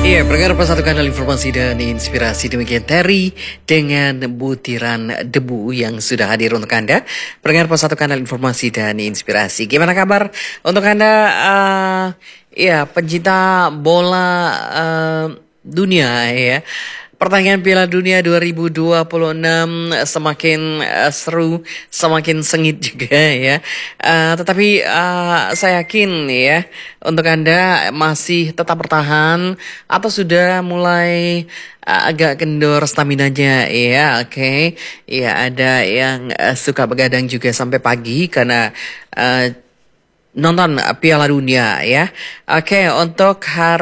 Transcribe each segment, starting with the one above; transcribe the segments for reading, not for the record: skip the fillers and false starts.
Iya, pendengar satu kanal informasi dan inspirasi, demikian Terry dengan butiran debu yang sudah hadir untuk Anda. Pendengar satu kanal informasi dan inspirasi. Gimana kabar untuk Anda? Ya, pencinta bola dunia ya. Pertandingan Piala Dunia 2026 semakin seru, semakin sengit juga ya. Tetapi saya yakin ya untuk Anda masih tetap bertahan atau sudah mulai agak kendor staminanya ya. Oke. Ya, ada yang suka begadang juga sampai pagi karena nonton Piala Dunia ya. Oke, untuk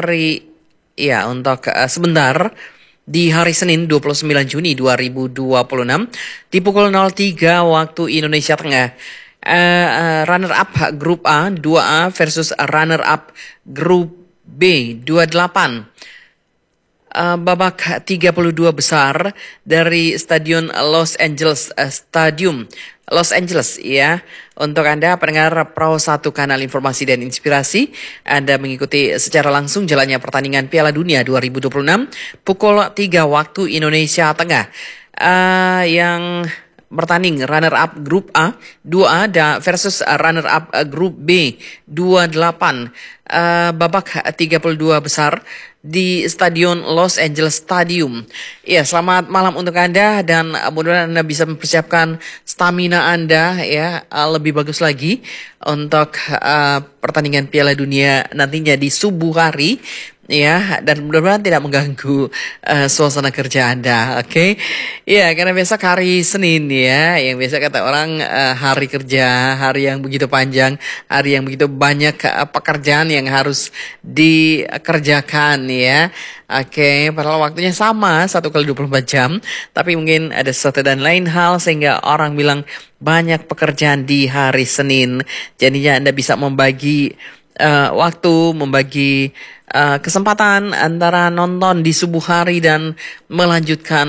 sebentar di hari Senin 29 Juni 2026 di pukul 03 waktu Indonesia Tengah. Runner up grup A 2A versus runner up grup B 28. Babak 32 besar dari Stadion Los Angeles Stadium Los Angeles ya. Untuk Anda pendengar Pro 1 kanal informasi dan inspirasi, Anda mengikuti secara langsung jalannya pertandingan Piala Dunia 2026 pukul 3 waktu Indonesia Tengah. Yang bertanding runner up grup A 2A versus runner up grup B 28. Babak 32 besar di Stadion Los Angeles Stadium. Ya, selamat malam untuk Anda dan mudah-mudahan Anda bisa mempersiapkan stamina Anda ya lebih bagus lagi untuk pertandingan Piala Dunia nantinya di subuh hari ya, dan mudah-mudahan tidak mengganggu suasana kerja Anda. Oke. Ya, karena besok hari Senin ya, yang biasa kata orang hari kerja, hari yang begitu panjang, hari yang begitu banyak pekerjaan yang harus dikerjakan ya. Oke, padahal waktunya sama 1 kali 24 jam, tapi mungkin ada sesuatu dan lain hal sehingga orang bilang banyak pekerjaan di hari Senin. Jadinya Anda bisa membagi waktu, membagi kesempatan antara nonton di subuh hari dan melanjutkan